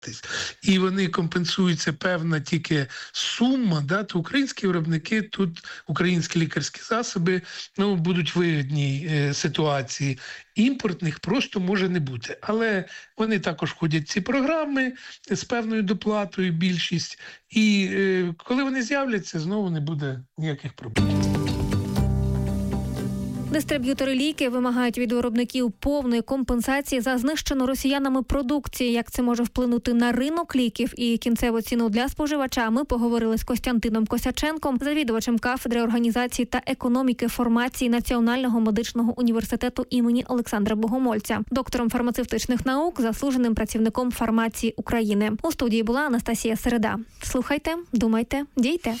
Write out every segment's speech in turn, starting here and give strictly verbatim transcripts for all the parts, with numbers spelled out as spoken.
і вони компенсуються певна тільки сума, да, то українські виробники тут, українські лікарські засоби, ну, будуть в вигідній е, ситуації. Імпортних просто може не бути. Але вони також входять в ці програми з певною доплатою, більшість. І е, коли вони з'являться, знову не буде ніяких проблем. Дистриб'ютори ліки вимагають від виробників повної компенсації за знищену росіянами продукцію. Як це може вплинути на ринок ліків і кінцеву ціну для споживача, ми поговорили з Костянтином Косяченком, завідувачем кафедри організації та економіки формації Національного медичного університету імені Олександра Богомольця, доктором фармацевтичних наук, заслуженим працівником фармації України. У студії була Анастасія Середа. Слухайте, думайте, дійте.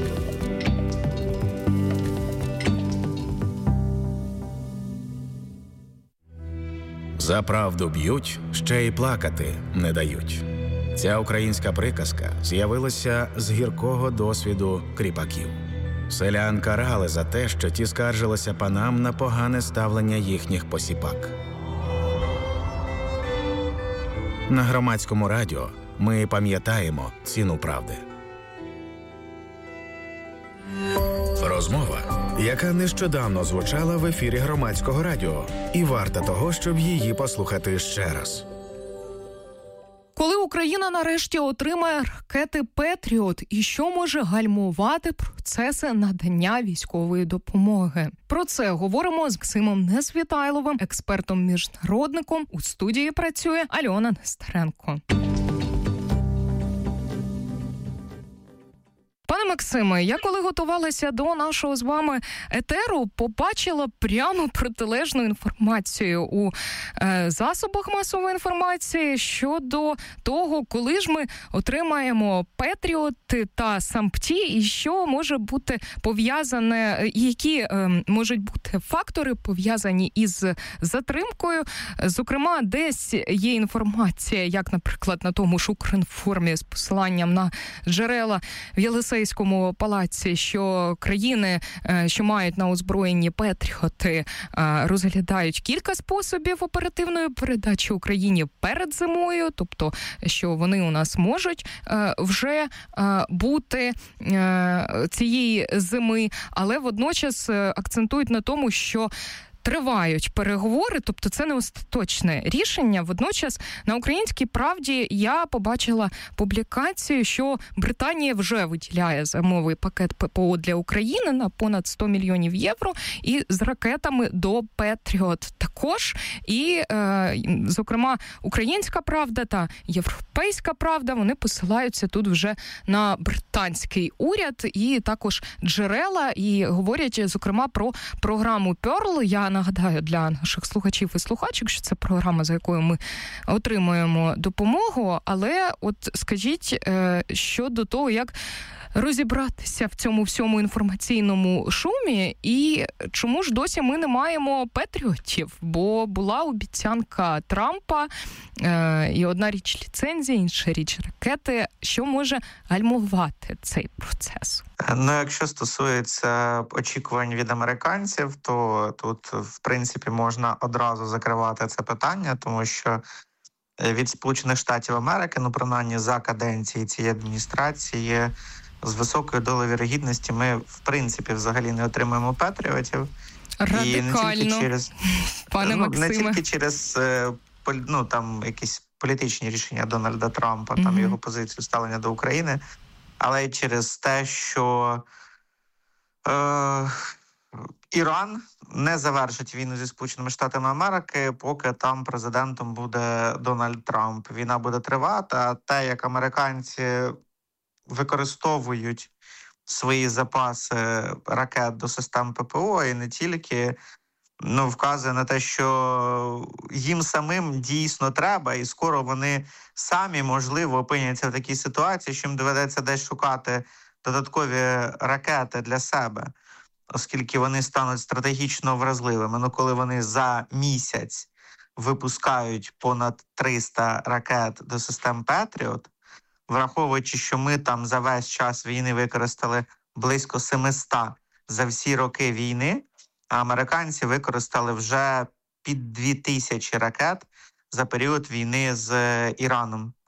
За правду б'ють, ще й плакати не дають. Ця українська приказка з'явилася з гіркого досвіду кріпаків. Селян карали за те, що ті скаржилися панам на погане ставлення їхніх посіпак. На громадському радіо ми пам'ятаємо ціну правди. Розмова, яка нещодавно звучала в ефірі громадського радіо, і варта того, щоб її послухати ще раз. Коли Україна нарешті отримає ракети «Петріот» і що може гальмувати процеси надання військової допомоги? Про це говоримо з Максимом Несвітайловим, експертом-міжнародником. У студії працює Альона Нестеренко. Пане Максиме, я коли готувалася до нашого з вами етеру, побачила прямо протилежну інформацію у е, засобах масової інформації щодо того, коли ж ми отримаємо «Петріоти» та «Сампті» і що може бути пов'язане, які е, можуть бути фактори пов'язані із затримкою. Зокрема, десь є інформація, як, наприклад, на тому ж Укрінформі з посиланням на джерела в Єлисейському палаці, що країни, що мають на озброєнні «Петріоти», розглядають кілька способів оперативної передачі Україні перед зимою, тобто, що вони у нас можуть вже бути цієї зими, але водночас акцентують на тому, що тривають переговори, тобто це не остаточне рішення. Водночас на «Українській правді» я побачила публікацію, що Британія вже виділяє зимовий пакет ППО для України на понад сто мільйонів євро і з ракетами до «Петріот» також. І, е, зокрема, «Українська правда» та «Європейська правда», вони посилаються тут вже на британський уряд і також джерела, і говорять, зокрема, про програму «Перл». Я нагадаю для наших слухачів і слухачок, що це програма, за якою ми отримуємо допомогу, але от скажіть щодо того, як розібратися в цьому всьому інформаційному шумі і чому ж досі ми не маємо «Петріотів», бо була обіцянка Трампа, е, і одна річ ліцензія, інша річ ракети. Що може гальмувати цей процес? Ну, якщо стосується очікувань від американців, то тут, в принципі, можна одразу закривати це питання, тому що від Сполучених Штатів Америки, ну, принаймні, за каденції цієї адміністрації, з високою долею вірогідності ми, в принципі, взагалі не отримаємо «Петріотів». Радикально, і не тільки через, пане ну, Максиме. Не тільки через ну, там, якісь політичні рішення Дональда Трампа, там, mm-hmm. його позицію ставлення до України, але й через те, що е, Іран не завершить війну зі Сполученими Штатами Америки, поки там президентом буде Дональд Трамп. Війна буде тривати, а те, як американці використовують свої запаси ракет до систем ППО і не тільки, ну, вказує на те, що їм самим дійсно треба, і скоро вони самі, можливо, опиняться в такій ситуації, що їм доведеться десь шукати додаткові ракети для себе, оскільки вони стануть стратегічно вразливими. Ну, коли вони за місяць випускають понад триста ракет до систем «Петріот», враховуючи, що ми там за весь час війни використали близько семисот за всі роки війни, а американці використали вже під дві тисячі ракет за період війни з Іраном.